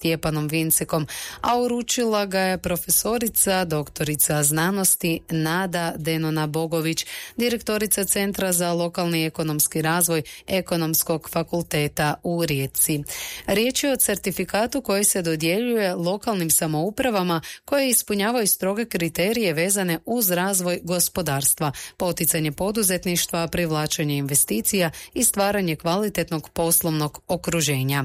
Stjepanom Vincekom, a uručila ga je profesorica, doktorica znanosti Nada Denona Bogović, direktorica Centra za lokalni ekonomski razvoj Ekonomskog fakulteta u Rijeci. Riječ je o certifikatu koji se dodjeljuje lokalnim samoupravama koje ispunjavaju stroge kriterije vezane uz razvoj gospodarstva, poticanje poduzetništva, privlačenje investicija i stvaranje kvalitetnog poslovnog okruženja.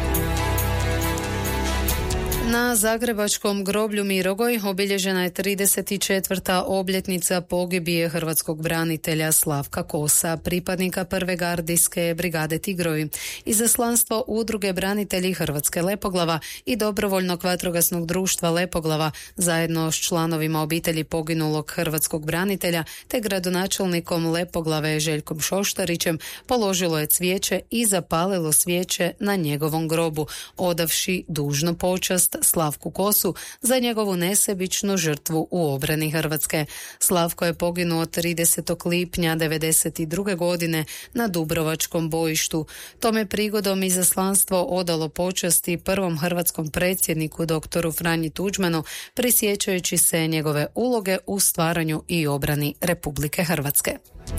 Na zagrebačkom groblju Mirogoj obilježena je 34. obljetnica pogibije hrvatskog branitelja Slavka Kosa, pripadnika prve gardijske brigade Tigrovi. Izaslanstvo Udruge branitelji Hrvatske Lepoglava i dobrovoljnog vatrogasnog društva Lepoglava zajedno s članovima obitelji poginulog hrvatskog branitelja te gradonačelnikom Lepoglave Željkom Šoštarićem položilo je cvijeće i zapalilo svijeće na njegovom grobu, odavši dužnu počast Slavku Kosu za njegovu nesebičnu žrtvu u obrani Hrvatske. Slavko je poginuo 30. lipnja 1992. godine na Dubrovačkom bojištu. Tome prigodom izaslanstvo odalo počasti prvom hrvatskom predsjedniku doktoru Franji Tuđmanu, prisjećajući se njegove uloge u stvaranju i obrani Republike Hrvatske.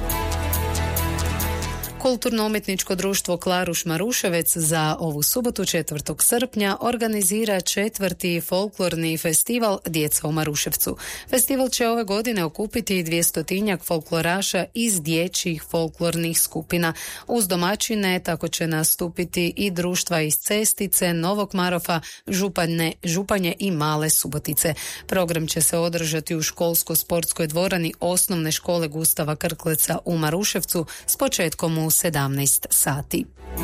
Kulturno-umjetničko društvo Klaruš Maruševec za ovu subotu 4. srpnja organizira 4. folklorni festival Djeca u Maruševcu. Festival će ove godine okupiti 200-tinjak folkloraša iz dječjih folklornih skupina. Uz domaćine tako će nastupiti i društva iz Cestice, Novog Marofa, Županje i Male Subotice. Program će se održati u školsko-sportskoj dvorani Osnovne škole Gustava Krkleca u Maruševcu s početkom u 17 sati.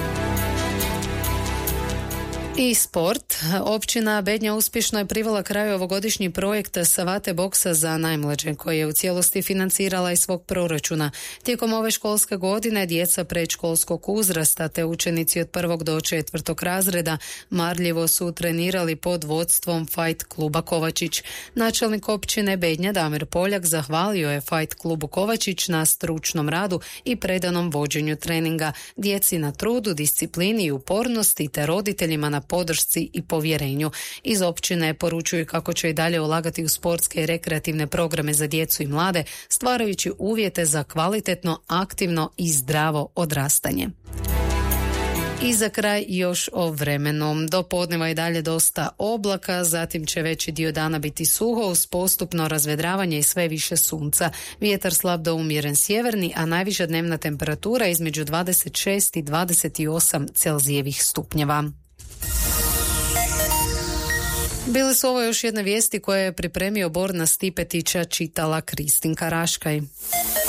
I sport. Općina Bednja uspješno je privela kraju ovogodišnji projekt Savate boksa za najmlađe, koji je u cijelosti financirala iz svog proračuna. Tijekom ove školske godine djeca predškolskog uzrasta te učenici od 1. do 4. razreda marljivo su trenirali pod vodstvom Fight kluba Kovačić. Načelnik općine Bednja Damir Poljak zahvalio je Fight klubu Kovačić na stručnom radu i predanom vođenju treninga, djeci na trudu, disciplini i upornosti te roditeljima na podršci i povjerenju. Iz općine poručuju kako će i dalje ulagati u sportske i rekreativne programe za djecu i mlade, stvarajući uvjete za kvalitetno, aktivno i zdravo odrastanje. I za kraj još o vremenu. Do podneva i dalje dosta oblaka, zatim će veći dio dana biti suho uz postupno razvedravanje i sve više sunca. Vjetar slab do umjeren sjeverni, a najviša dnevna temperatura između 26 i 28 Celzijevih stupnjeva. Bile su ovo još jedne vijesti koje je pripremio Borna Stipetića, čitala Kristinka Raškaj.